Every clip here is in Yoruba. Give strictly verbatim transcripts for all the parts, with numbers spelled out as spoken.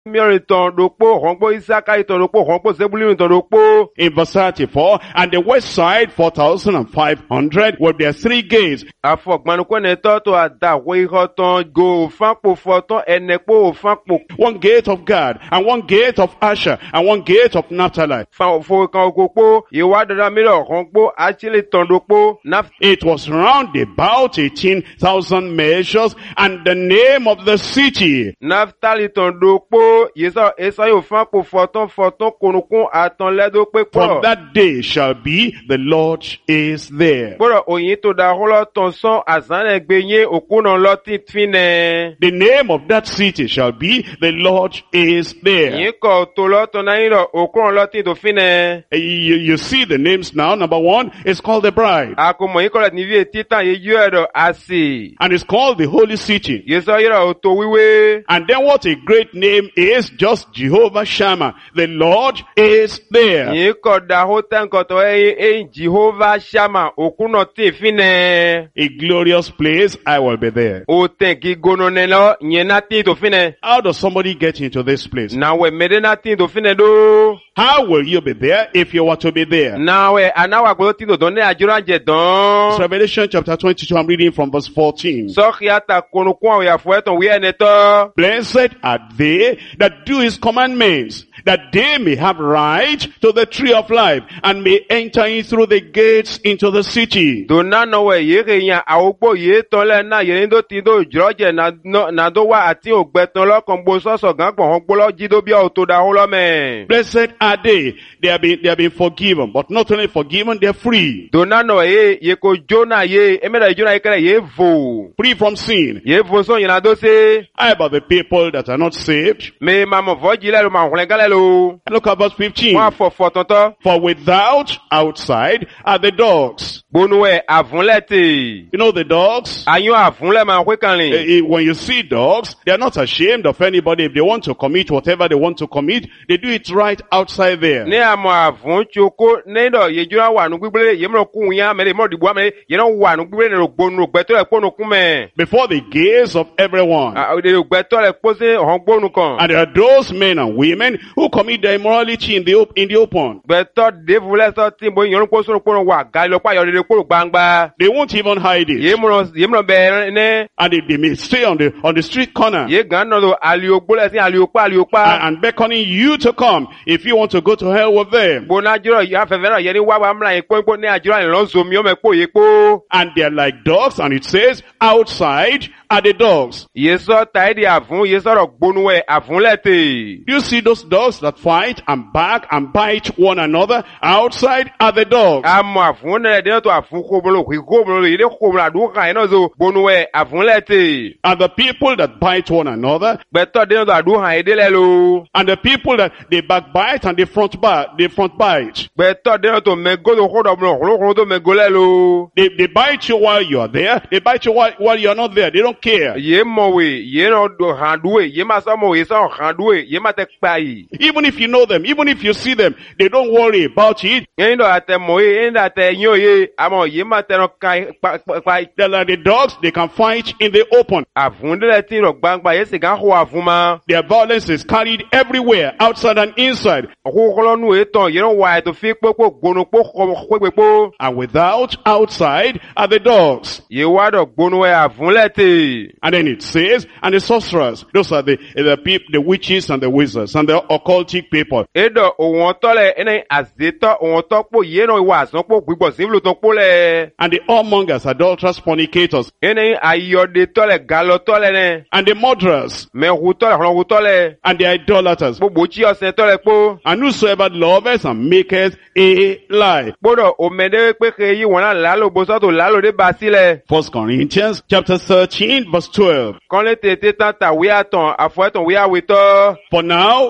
Miriton dokpo hongbo Isaka iton dokpo hongbo Zebulun iton dokpo. In verse thirty-four, and the west side four thousand five hundred were their three gates. Afọgbanukwe neto to ada weihoton go fanpo foton enekpo fanpo. One gate of Gad, and one gate of Asher, and one gate of Naphtali. Fanfo kan okpo iwadara miro hongbo achile ton dokpo naf. It was round about eighteen thousand measures, and the name of the city. Naftali ton dokpo yesa esa yo fanpo foton foton konukun aton ledo pe po. From that day shall be, the Lord is there. Boro oyin to da holo ton son azan egbenye okunan loti fine. The name of that city shall be, the Lord is there. Yin ko to lo ton na yin lo okunan loti do fine. You, you see the names now. Number one is called the bride. Akomo yin ko let ni vie titan ye yu edo asi. And it's called the holy city. Yesa yira o to wiwe. And then what a great name is, just Jehovah Shammah. The Lord is there. Yin ko da hoten ko to e e Jehovah Shammah okunan ti fine. A glorious place, I will be there. O ten ki gono ne lo yin na ti to fine. How does somebody get into this place? Na we mede na ti to fine do. How will you be there if you were to be there? Na we anawa gbo ti do don ne ajura je don. Revelation chapter twenty-two, I'm reading from verse fourteen. So khiata konukun ya fo eton wi eneto. Blessed are they that do his commandments, that they may have right to the tree of life, and may enter in through the gates into the city. Dona no we yere yan awogbo ye ton le na yere ndo ti do jroje na na do wa ati ogbeton lokan gbo soso gan gbon gbo lo jido bi o to da ho lo me. Blessed are they. They have been, they have been forgiven, but not only forgiven, they're free. Dona no ye ye ko Jonah ye emeda Jonah ikere ye vo. Free from sin. Ye vo so yin do se. How about the people that are not saved? Me mamo voji le lo ma hunle gale lo. Look at verse fifteen. Wa fo fo tonto. For without, outside, are the dogs. Bonuwe avunlete. You know the dogs? Ayun avunle ma kwe kanlin. Eh, eh, When you see dogs, they are not ashamed of anybody. If they want to commit whatever they want to commit, they do it right outside there. Ni amo avun choko ne do ye jura wa nu gbigbele ye mo kun yan me le mo digbo me ye no wa nu gbigbele ne gbonu gbeto le ponu kun me. Before the gaze of everyone. Ah de gbeto le pose hon gbonu kan. And there are those men and women who commit their immorality in the op- in the open. Gbeto de vule so tin bo yorun ko so ponu wa ga lo pa yore ko gbangba. They won't even hide it. Ye mo ye mo be ne. And they, they may stay on the on the street corner. Ye gan no do ali ogbo le sin ali opa ali opa. And, and beckoning you to come if you want to go to hell with them. Bona jiro ya fe vera ye ni wa wa mla yin po ni ajiro lo so mi o me po ye po. And they're like dogs, and it says outside are the dogs. Ye so taidi avun ye so ro gbonu e avunlete. You see those dogs that fight and bark and bite one another? Outside are the dogs. Amo avun ne de to afun ko bolo ko ko bolo ile ko bolo adu kan ina zo gbonu e avunlete. And the people that bite one another, Beto de to adu han ide le lo. and the people that they backbite and they front bite, they front bite. Beto de to mego do ko do bolo ko ko do mego le lo. They, they bite you while you are there. They bite you while, while you are not there. They don't care. Ye mo we ye no do han duwe ye ma so mo we so han duwe ye ma te pa yi. Even if you know them, even if you see them, they don't worry about it. Yin do ate mo ye yin da te yin ye amo ye ma te no kai pa pa. They're like the dogs, they can fight in the open. Avun de le tin ro gbangba ye se gan ho avun ma. Their violence is carried everywhere, outside and inside. Ko ko lo nu e ton ye no wa to fi popo gbonu po ko pe po. And without, outside are the dogs. Ye wa do gbonu e avunlete. And then it says, and the sorcerers, those are the the people, the witches and the wizards and the occultic people. Edo ohun to le ene azeto ohun to po ye no wa asan po gbigbo sin lo to po le. And the whoremongers, adulterers, fornicators, Ene ayode to le galo to le ne. and the murderers, Me hu to le ron hu to le. and the idolaters, Gbogbo chi osin to le po. and whosoever loveth and maketh a lie. Gbodo o mede pe ke yi won la lo bo so to la lo de ba sile. First Corinthians chapter thirteen verse twelve. Kon le tete tan ta wi aton afo eton wi awe to. For now we see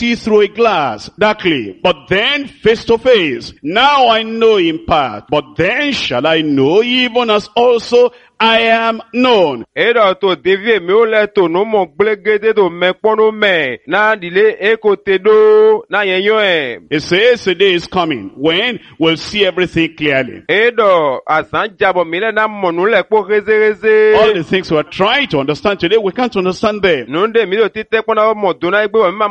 see through a glass, darkly, but then face to face. Now I know in part, but then shall I know, even as also I am known. Edo to devie mi o le to no mo gblegede do me pono me na dile ekote do na yenyo e. It says the day is coming when we'll see everything clearly. Edo asan jabo mi le na monu le po reze All reze. the things we're trying to understand today, we can't understand them. Nunde mi do ti te pona mo do na igbe wa mi ma